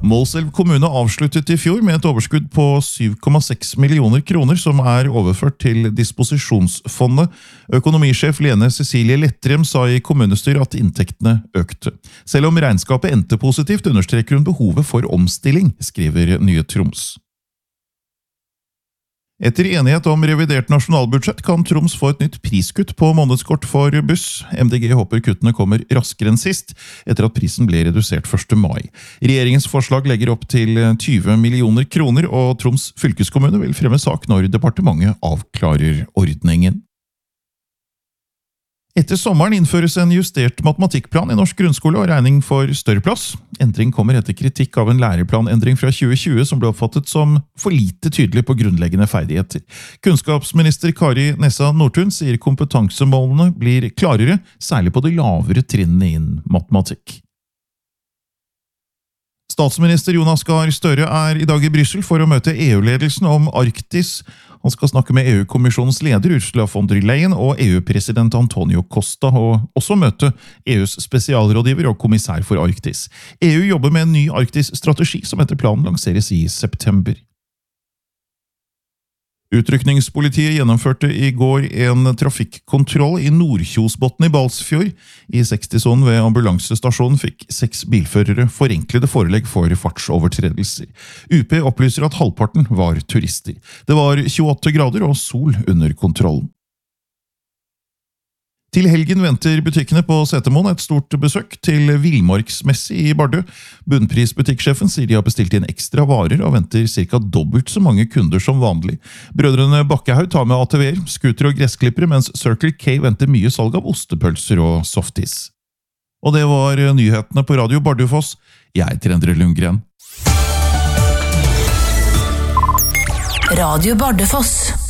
Målselv kommune avsluttet I fjor med et overskudd på 7,6 millioner kroner som overført til disposisjonsfondet. Økonomisjef Lene Cecilie Lettrem sa I kommunestyret at inntektene økte. Selv om regnskapet endte positivt, understreker hun behovet for omstilling, skriver Nye Troms. Etter enighet om revidert nasjonalbudsjett kan Troms få et nytt priskutt på månedskort for buss. MDG håper kuttene kommer raskere enn sist, etter at prisen ble redusert 1. mai. Regjeringens forslag legger opp til 20 millioner kroner, og Troms fylkeskommune vil fremme sak når departementet avklarer ordningen. Etter sommeren innføres en justert matematikkplan I norsk grunnskole og regning for større plass. Endring kommer etter kritikk av en læreplanendring fra 2020 som ble oppfattet som for lite tydelig på grunnleggende ferdigheter. Kunnskapsminister Kari Nessa Nordtun sier kompetansemålene blir klarere, særlig på de lavere trinnene innen matematikk. Statsminister Jonas Gahr Støre I dag I Brussel for å møte EU-ledelsen om Arktis. Han skal snakke med EU-kommisjonens leder Ursula von der Leyen og EU-president Antonio Costa, og også møte EUs spesialrådgiver og kommissær for Arktis. EU jobber med en ny Arktis-strategi som etter planen lanseres I september. Utrykningspolitiet gjennomførte I går en trafikkontroll I Nordkjosbotn I Balsfjord. I 60-sonen ved ambulansestasjonen fikk 6 bilførere forenklede forelegg for fartsovertredelser. UP opplyser at halvparten var turister. Det var 28 grader og sol under kontrollen. Til helgen venter butikkene på Setermoen et stort besøk til Villmarksmesse I Bardu. Bunnprisbutikksjefen sier de har bestilt inn ekstra varer og venter cirka dobbelt så mange kunder som vanlig. Brødrene Bakkehaug tar med ATV'er, skuter og gressklippere, mens Circle K venter mye salg av ostepølser og softis. Og det var nyhetene på Radio Bardufoss. Jeg heter Endre Lundgren. Radio Bardufoss.